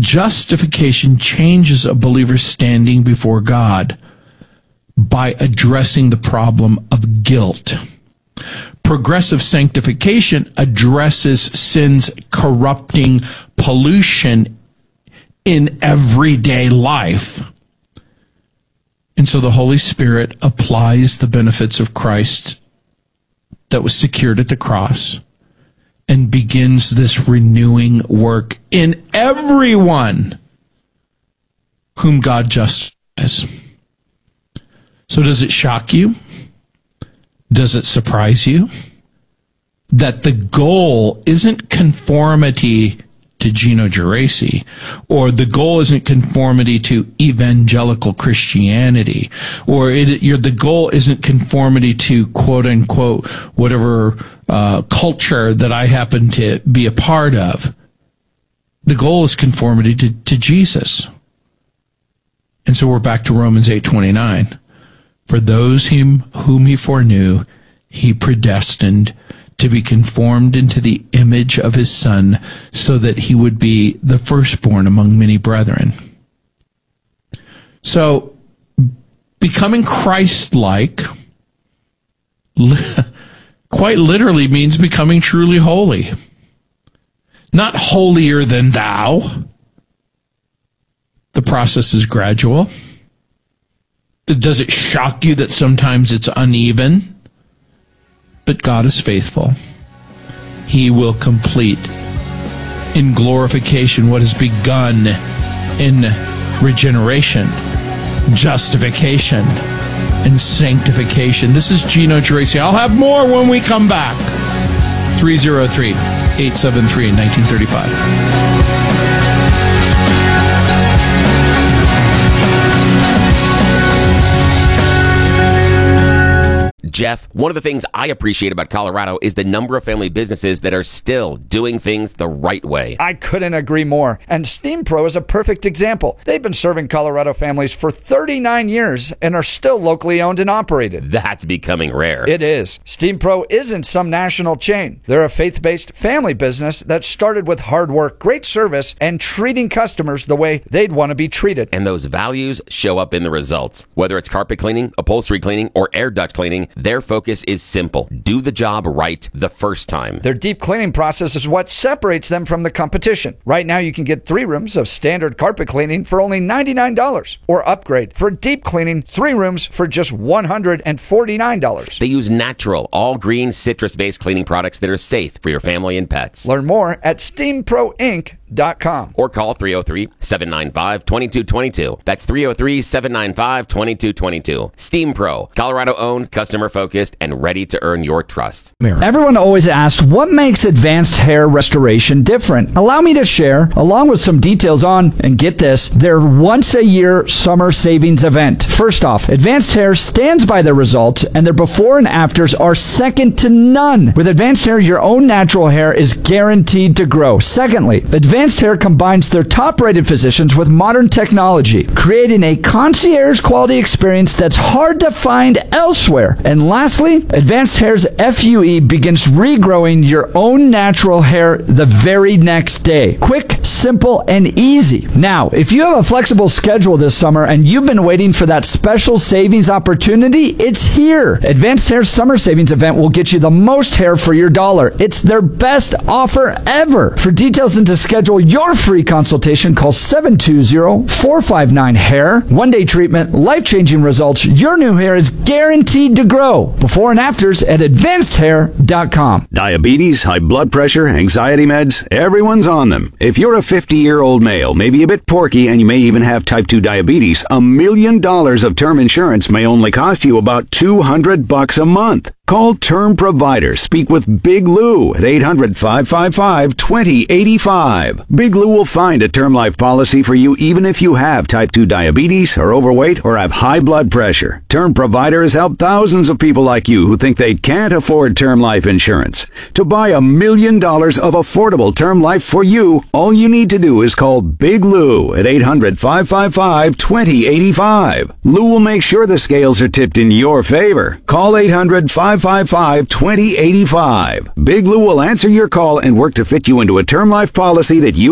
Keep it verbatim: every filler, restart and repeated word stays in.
Justification changes a believer's standing before God by addressing the problem of guilt. Progressive sanctification addresses sin's corrupting pollution in everyday life. And so the Holy Spirit applies the benefits of Christ that was secured at the cross and begins this renewing work in everyone whom God justifies. So does it shock you? Does it surprise you that the goal isn't conformity to Gino Geraci, or the goal isn't conformity to evangelical Christianity, or it, you're, the goal isn't conformity to quote unquote whatever uh, culture that I happen to be a part of. The goal is conformity to, to Jesus. And so we're back to Romans eight twenty-nine. For those whom, whom he foreknew, he predestined to be conformed into the image of his Son, so that he would be the firstborn among many brethren. So, becoming Christ-like li- quite literally means becoming truly holy. Not holier than thou. The process is gradual. Does it shock you that sometimes it's uneven? But God is faithful. He will complete in glorification what has begun in regeneration, justification, and sanctification. This is Gino Geraci. I'll have more when we come back. three oh three, eight seven three, one nine three five. Jeff, one of the things I appreciate about Colorado is the number of family businesses that are still doing things the right way. I couldn't agree more. And Steam Pro is a perfect example. They've been serving Colorado families for thirty-nine years and are still locally owned and operated. That's becoming rare. It is. Steam Pro isn't some national chain. They're a faith-based family business that started with hard work, great service, and treating customers the way they'd want to be treated. And those values show up in the results. Whether it's carpet cleaning, upholstery cleaning, or air duct cleaning, their focus is simple. Do the job right the first time. Their deep cleaning process is what separates them from the competition. Right now, you can get three rooms of standard carpet cleaning for only ninety-nine dollars, or upgrade for deep cleaning, three rooms for just one hundred forty-nine dollars. They use natural, all-green, citrus-based cleaning products that are safe for your family and pets. Learn more at steam pro inc dot com. Or call three oh three, seven nine five, two two two two. That's three oh three, seven nine five, two two two two. Steam Pro, Colorado-owned, customer-focused, and ready to earn your trust. Everyone always asks, what makes advanced hair restoration different? Allow me to share, along with some details on, and get this, their once-a-year summer savings event. First off, Advanced Hair stands by their results, and their before and afters are second to none. With Advanced Hair, your own natural hair is guaranteed to grow. Secondly, Advanced Hair combines their top-rated physicians with modern technology, creating a concierge-quality experience that's hard to find elsewhere. And lastly, Advanced Hair's F U E begins regrowing your own natural hair the very next day. Quick, simple, and easy. Now, if you have a flexible schedule this summer and you've been waiting for that special savings opportunity, it's here. Advanced Hair's summer savings event will get you the most hair for your dollar. It's their best offer ever. For details and to schedule your free consultation, call seven two zero, four five nine, hair. One-day treatment, life-changing results. Your new hair is guaranteed to grow. Before and afters at advanced hair dot com. Diabetes, high blood pressure, anxiety meds, everyone's on them. If you're a fifty-year-old male, maybe a bit porky, and you may even have type two diabetes, a million dollars of term insurance may only cost you about two hundred bucks a month. Call Term Provider. Speak with Big Lou at eight hundred, five five five, two zero eight five. Big Lou will find a term life policy for you even if you have type two diabetes, are overweight, or have high blood pressure. Term Provider has helped thousands of people like you who think they can't afford term life insurance. To buy a million dollars of affordable term life for you, all you need to do is call Big Lou at eight hundred, five five five, two zero eight five. Lou will make sure the scales are tipped in your favor. Call eight hundred, five five five, two zero eight five. Big Lou will answer your call and work to fit you into a term life policy that you